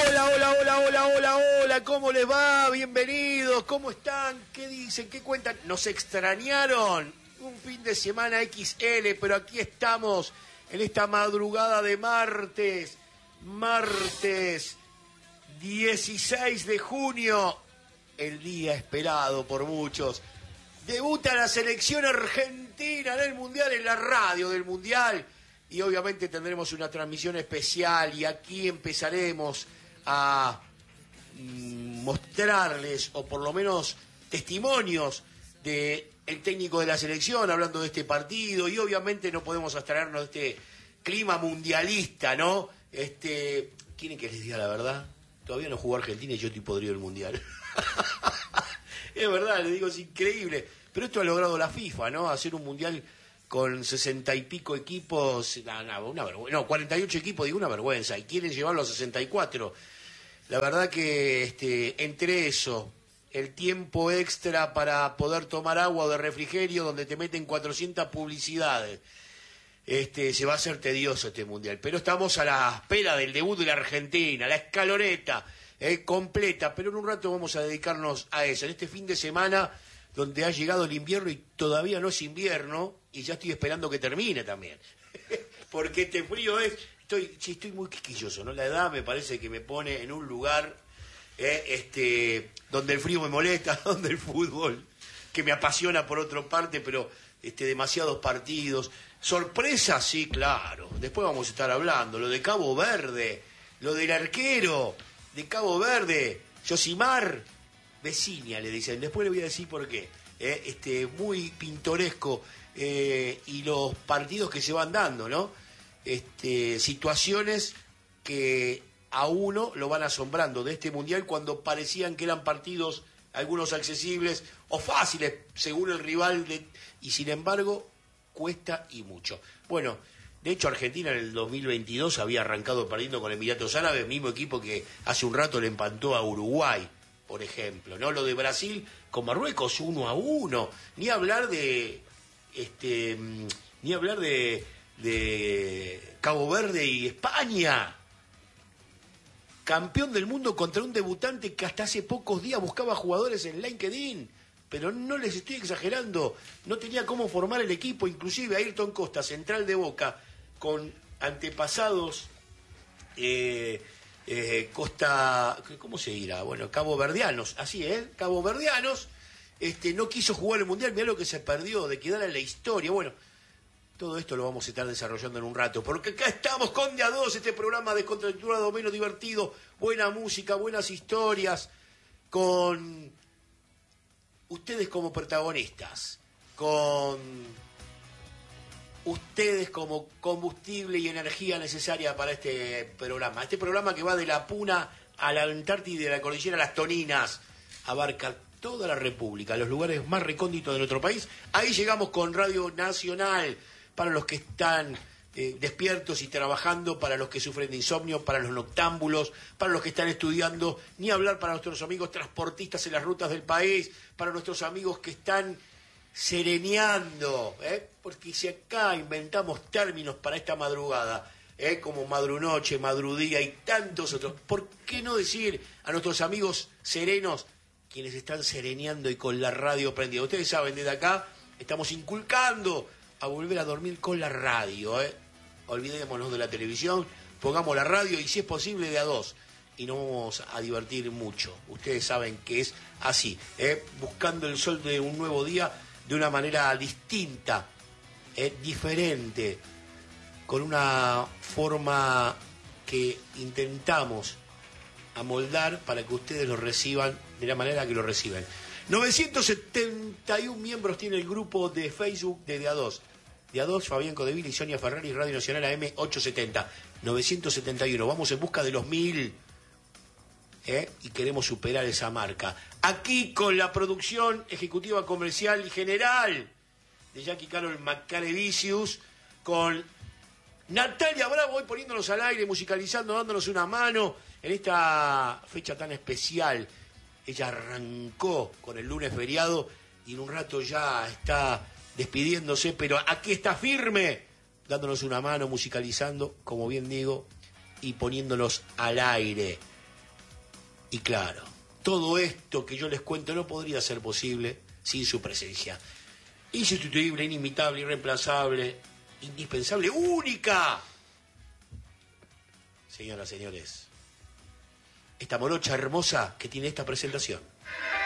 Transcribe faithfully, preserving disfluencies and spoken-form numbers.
Hola, hola, hola, hola, hola, hola, ¿cómo les va? Bienvenidos, ¿cómo están? ¿Qué dicen? ¿Qué cuentan? ¿Nos extrañaron? Un fin de semana equis ele, pero aquí estamos en esta madrugada de martes, martes dieciséis de junio, el día esperado por muchos. Debuta la selección argentina en el Mundial, en la radio del Mundial, y obviamente tendremos una transmisión especial y aquí empezaremos a mm, mostrarles, o por lo menos testimonios de el técnico de la selección hablando de este partido, y obviamente no podemos abstraernos de este clima mundialista, ¿no? Este, ¿quieren que les diga la verdad? Todavía no jugó Argentina y yo estoy podrido del Mundial. Es verdad, les digo, es increíble. Pero esto ha logrado la FIFA, ¿no? Hacer un Mundial con sesenta y pico equipos, no, no, una vergüenza, no, cuarenta y ocho equipos, digo, una vergüenza, y quieren llevarlo a sesenta y cuatro. La verdad que este, entre eso, el tiempo extra para poder tomar agua o de refrigerio, donde te meten cuatrocientas publicidades, este, se va a hacer tedioso este Mundial. Pero estamos a la espera del debut de la Argentina, la escaloneta eh, completa, pero en un rato vamos a dedicarnos a eso, en este fin de semana donde ha llegado el invierno y todavía no es invierno, y ya estoy esperando que termine también. Porque este frío es... Estoy, sí, estoy muy quisquilloso, ¿no? La edad me parece que me pone en un lugar eh, este, donde el frío me molesta, donde el fútbol, que me apasiona por otra parte, pero este, demasiados partidos. Sorpresas, sí, claro. Después vamos a estar hablando. Lo de Cabo Verde, lo del arquero de Cabo Verde, Yosimar Vecinia, le dicen. Después le voy a decir por qué. Eh, este, muy pintoresco. Eh, y los partidos que se van dando, ¿no? Este, situaciones que a uno lo van asombrando de este Mundial cuando parecían que eran partidos, algunos accesibles o fáciles según el rival, de, y sin embargo cuesta y mucho. Bueno, de hecho Argentina en el dos mil veintidós había arrancado perdiendo con Emiratos Árabes, mismo equipo que hace un rato le empató a Uruguay, por ejemplo, ¿no? Lo de Brasil con Marruecos uno a uno, ni hablar de este, ni hablar de de Cabo Verde y España, campeón del mundo contra un debutante que hasta hace pocos días buscaba jugadores en LinkedIn, pero no les estoy exagerando, no tenía cómo formar el equipo, inclusive Ayrton Costa, central de Boca, con antepasados eh, eh, Costa, ¿cómo se dirá? Bueno, caboverdianos, así es, ¿eh? caboverdianos, este, no quiso jugar el Mundial, mirá lo que se perdió, de quedar en la historia. Bueno, todo esto lo vamos a estar desarrollando en un rato, porque acá estamos con De A Dos, este programa descontracturado, menos divertido, buena música, buenas historias, con ustedes como protagonistas, con ustedes como combustible y energía necesaria para este programa. Este programa que va de la Puna a la Antártida y de la cordillera a las Toninas, abarca toda la República, los lugares más recónditos de nuestro país. Ahí llegamos con Radio Nacional, para los que están eh, despiertos y trabajando, para los que sufren de insomnio, para los noctámbulos, para los que están estudiando, ni hablar para nuestros amigos transportistas en las rutas del país, para nuestros amigos que están sereneando, ¿eh? Porque si acá inventamos términos para esta madrugada, ¿eh? como madrunoche, madrudía y tantos otros, ¿por qué no decir a nuestros amigos serenos, quienes están sereneando y con la radio prendida? Ustedes saben, desde acá estamos inculcando a volver a dormir con la radio, ¿eh? Olvidémonos de la televisión, pongamos la radio y si es posible de a dos, y nos vamos a divertir mucho. Ustedes saben que es así, ¿eh? Buscando el sol de un nuevo día de una manera distinta, ¿eh? diferente, con una forma que intentamos amoldar para que ustedes lo reciban de la manera que lo reciben. novecientos setenta y uno miembros tiene el grupo de Facebook de De A Dos. De A Dos, Fabián Codeville y Sonia Ferrari, Radio Nacional A M ochocientos setenta. novecientos setenta y uno. Vamos en busca de los mil. ¿eh? Y queremos superar esa marca. Aquí con la producción ejecutiva comercial y general de Jackie Carol Macarevicius, con Natalia Bravo hoy poniéndonos al aire, musicalizando, dándonos una mano en esta fecha tan especial. Ella arrancó con el lunes feriado y en un rato ya está despidiéndose, pero aquí está firme, dándonos una mano, musicalizando, como bien digo, y poniéndonos al aire. Y claro, todo esto que yo les cuento no podría ser posible sin su presencia. Insustituible, inimitable, irreemplazable, indispensable, única. Señoras, señores, esta morocha hermosa que tiene esta presentación.